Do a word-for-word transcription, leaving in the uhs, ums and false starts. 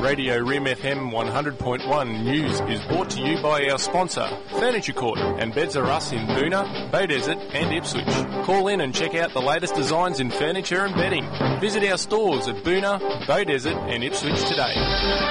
Radio Rim F M one hundred point one News is brought to you by our sponsor, Furniture Court and Beds Are Us in Boonah, Beaudesert and Ipswich. Call in and check out the latest designs in furniture and bedding. Visit our stores at Boonah, Beaudesert and Ipswich today.